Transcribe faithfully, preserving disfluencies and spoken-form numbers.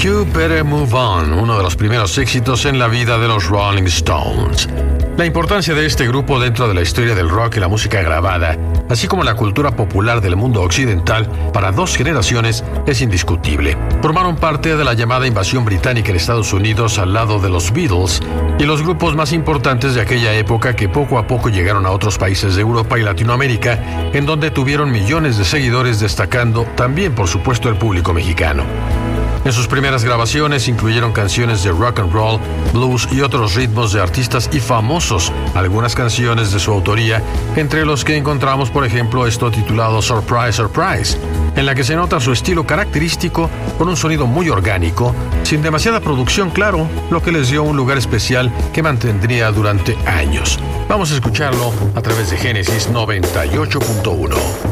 You Better Move On, uno de los primeros éxitos en la vida de los Rolling Stones. La importancia de este grupo dentro de la historia del rock y la música grabada, así como la cultura popular del mundo occidental para dos generaciones, es indiscutible. Formaron parte de la llamada invasión británica en Estados Unidos al lado de los Beatles y los grupos más importantes de aquella época que poco a poco llegaron a otros países de Europa y Latinoamérica, en donde tuvieron millones de seguidores, destacando también, por supuesto, el público mexicano. En sus primeras grabaciones incluyeron canciones de rock and roll, blues y otros ritmos de artistas y famosos, algunas canciones de su autoría, entre los que encontramos, por ejemplo, esto titulado Surprise, Surprise, en la que se nota su estilo característico con un sonido muy orgánico, sin demasiada producción, claro, lo que les dio un lugar especial que mantendría durante años. Vamos a escucharlo a través de Génesis noventa y ocho punto uno.